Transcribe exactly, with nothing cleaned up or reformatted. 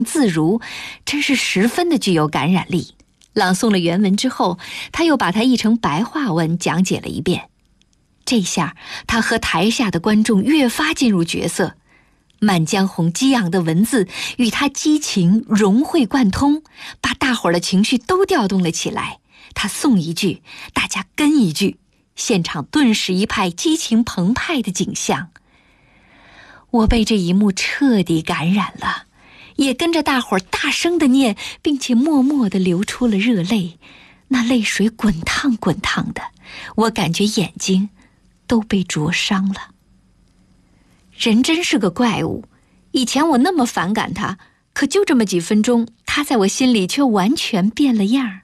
自如，真是十分的具有感染力。朗诵了原文之后，他又把它译成白话文讲解了一遍。这下他和台下的观众越发进入角色，满江红激昂的文字与他激情融会贯通，把大伙儿的情绪都调动了起来。他诵一句，大家跟一句，现场顿时一派激情澎湃的景象。我被这一幕彻底感染了，也跟着大伙儿大声地念，并且默默地流出了热泪，那泪水滚烫滚烫的，我感觉眼睛都被灼伤了。人真是个怪物，以前我那么反感他，可就这么几分钟，他在我心里却完全变了样儿。